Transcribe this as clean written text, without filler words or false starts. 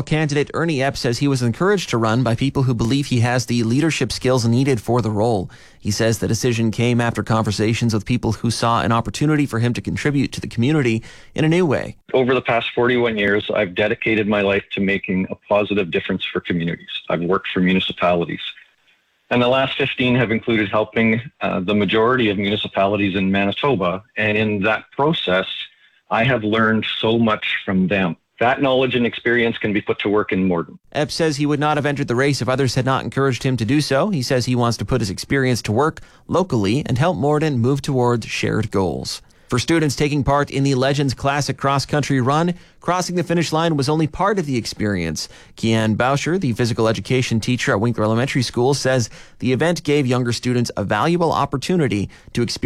mayoral candidate Ernie Epp says he was encouraged to run by people who believe he has the leadership skills needed for the role. He says the decision came after conversations with people who saw an opportunity for him to contribute to the community in a new way. Over the past 41 years, I've dedicated my life to making a positive difference for communities. I've worked for municipalities. And the last 15 have included helping the majority of municipalities in Manitoba. And in that process, I have learned so much from them. That knowledge and experience can be put to work in Morden. Epp says he would not have entered the race if others had not encouraged him to do so. He says he wants to put his experience to work locally and help Morden move towards shared goals. For students taking part in the Legends Classic cross-country run, crossing the finish line was only part of the experience. Kian Boucher, the physical education teacher at Winkler Elementary School, says the event gave younger students a valuable opportunity to experience